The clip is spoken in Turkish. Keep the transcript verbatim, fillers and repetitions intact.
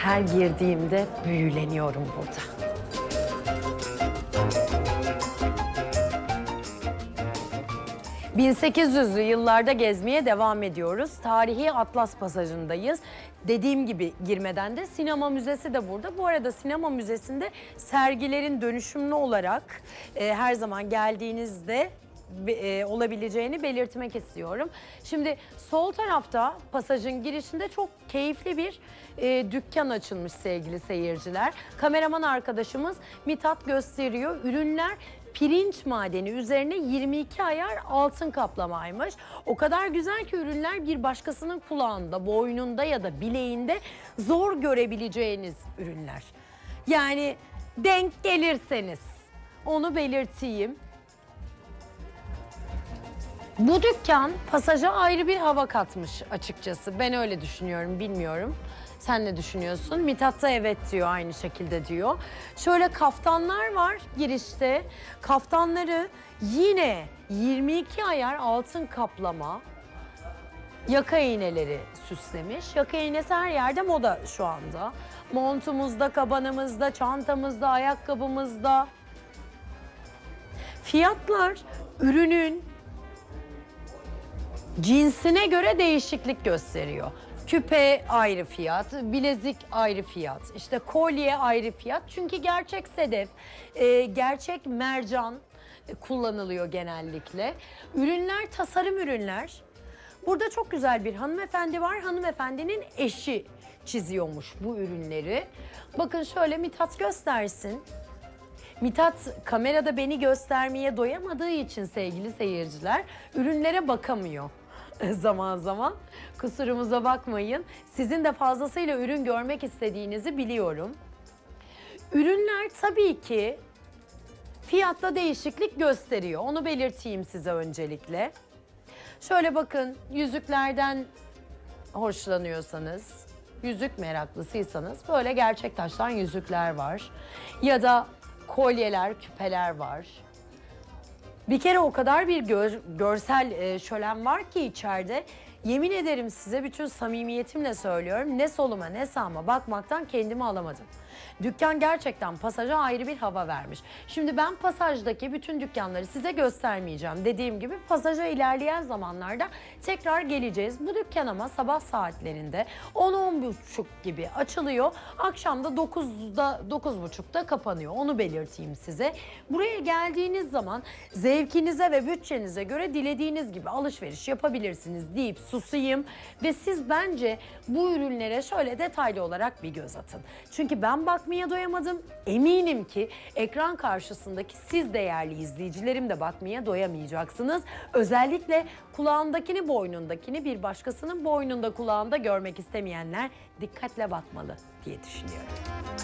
her girdiğimde büyüleniyorum burada. bin sekiz yüzlü yıllarda gezmeye devam ediyoruz. Tarihi Atlas Pasajı'ndayız. Dediğim gibi girmeden de sinema müzesi de burada. Bu arada sinema müzesinde sergilerin dönüşümlü olarak e, her zaman geldiğinizde e, olabileceğini belirtmek istiyorum. Şimdi sol tarafta pasajın girişinde çok keyifli bir e, dükkan açılmış sevgili seyirciler. Kameraman arkadaşımız Mithat gösteriyor. Ürünler pirinç madeni üzerine yirmi iki ayar altın kaplamaymış. O kadar güzel ki ürünler bir başkasının kulağında, boynunda ya da bileğinde zor görebileceğiniz ürünler. Yani denk gelirseniz onu belirteyim. Bu dükkan pasaja ayrı bir hava katmış açıkçası. Ben öyle düşünüyorum, bilmiyorum. Sen ne düşünüyorsun? Mithat da evet diyor, aynı şekilde diyor. Şöyle kaftanlar var girişte. Kaftanları yine yirmi iki ayar altın kaplama yaka iğneleri süslemiş. Yaka iğnesi her yerde moda şu anda. Montumuzda, kabanımızda, çantamızda, ayakkabımızda. Fiyatlar ürünün cinsine göre değişiklik gösteriyor. Küpe ayrı fiyat, bilezik ayrı fiyat, işte kolye ayrı fiyat. Çünkü gerçek sedef, e, gerçek mercan kullanılıyor genellikle. Ürünler tasarım ürünler. Burada çok güzel bir hanımefendi var. Hanımefendinin eşi çiziyormuş bu ürünleri. Bakın şöyle Mithat göstersin. Mithat kamerada beni göstermeye doyamadığı için sevgili seyirciler ürünlere bakamıyor zaman zaman. Kusurumuza bakmayın. Sizin de fazlasıyla ürün görmek istediğinizi biliyorum. Ürünler tabii ki fiyatta değişiklik gösteriyor. Onu belirteyim size öncelikle. Şöyle bakın, yüzüklerden hoşlanıyorsanız, yüzük meraklısıysanız böyle gerçek taştan yüzükler var. Ya da kolyeler, küpeler var. Bir kere o kadar bir gör, görsel e, şölen var ki içeride. Yemin ederim size, bütün samimiyetimle söylüyorum. Ne soluma ne sağıma bakmaktan kendimi alamadım. Dükkan gerçekten pasaja ayrı bir hava vermiş. Şimdi ben pasajdaki bütün dükkanları size göstermeyeceğim. Dediğim gibi pasaja ilerleyen zamanlarda tekrar geleceğiz. Bu dükkan ama sabah saatlerinde on on buçuk gibi açılıyor. Akşam da dokuzda, dokuz buçukta kapanıyor. Onu belirteyim size. Buraya geldiğiniz zaman zevkinize ve bütçenize göre dilediğiniz gibi alışveriş yapabilirsiniz deyip susayım. Ve siz bence bu ürünlere şöyle detaylı olarak bir göz atın. Çünkü ben bakmaya doyamadım. Eminim ki ekran karşısındaki siz değerli izleyicilerim de bakmaya doyamayacaksınız. Özellikle kulağındakini, boynundakini bir başkasının boynunda, kulağında görmek istemeyenler dikkatle bakmalı diye düşünüyorum.